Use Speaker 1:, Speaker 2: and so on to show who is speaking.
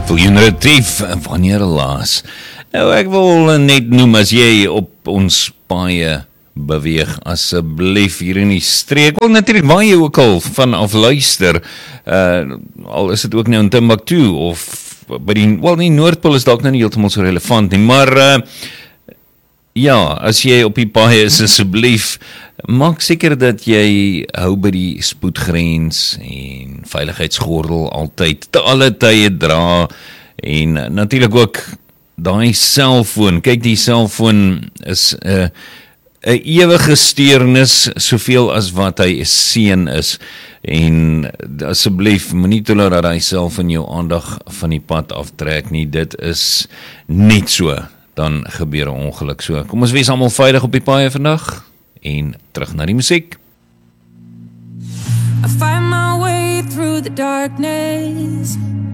Speaker 1: Viljoen Retief, wanneer laas? Nou, ek wil net noem, as jy op ons paaie beweeg, asseblief hier in die streek, wel natuurlik waar jy ook al vanaf luister, al is dit ook nou in Timbuktu, of by die Noordpool is dalk nou nie heeltemal so relevant nie, maar ja, as jy op die paaie is, asseblief, maak seker dat jy hou by die spoedgrens en veiligheidsgordel altyd te alle tye dra en natuurlik ook daai selfoon. Kyk, die selfoon is 'n ewige steurnis soveel as wat hy 'n seën is en asseblief moenie toelaat dat hy self in jou aandag van die pad aftrek nie. Dit is net so, dan gebeur 'n ongeluk. So kom ons wees almal veilig op die paaie vandag. En terug na die musiek.
Speaker 2: I find my way through the darkness.